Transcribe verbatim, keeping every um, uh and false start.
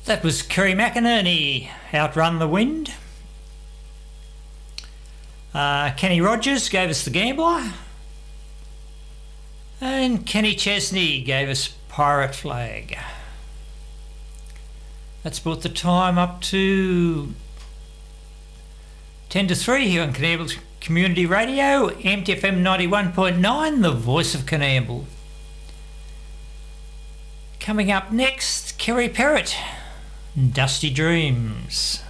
That was Kerry McInerney, Outrun the Wind. Uh, Kenny Rogers gave us The Gambler. And Kenny Chesney gave us Pirate Flag. That's brought the time up to ten to three here on Coonamble Community Radio, M T F M ninety-one point nine, the voice of Coonamble. Coming up next, Kerry Perrott, Dusty Dreams.